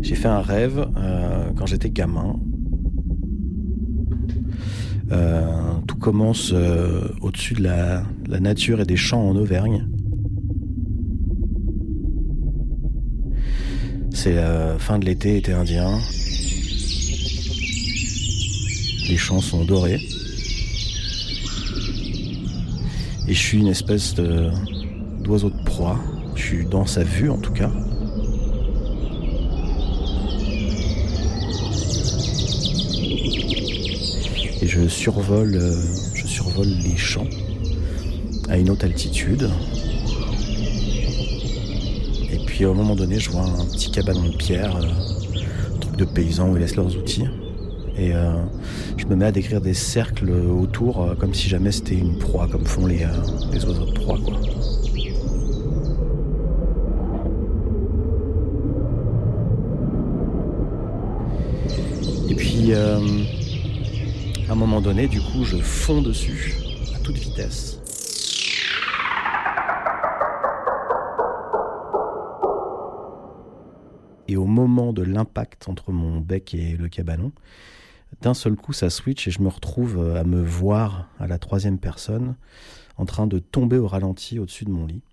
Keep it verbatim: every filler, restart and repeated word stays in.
J'ai fait un rêve euh, quand j'étais gamin. Euh, tout commence euh, au-dessus de la, la nature et des champs en Auvergne. C'est la fin de l'été, été indien. Les champs sont dorés. Et je suis une espèce de, d'oiseau de proie. Je suis dans sa vue en tout cas. Et je survole, euh, je survole les champs à une haute altitude. Et puis à un moment donné, je vois un petit cabanon de pierre, euh, un truc de paysans où ils laissent leurs outils. Et euh, je me mets à décrire des cercles autour, euh, comme si jamais c'était une proie, comme font les, euh, les oiseaux de proie, quoi. Et puis, euh, à un moment donné, du coup, je fonds dessus à toute vitesse. Et au moment de l'impact entre mon bec et le cabanon, d'un seul coup, ça switch et je me retrouve à me voir à la troisième personne en train de tomber au ralenti au-dessus de mon lit.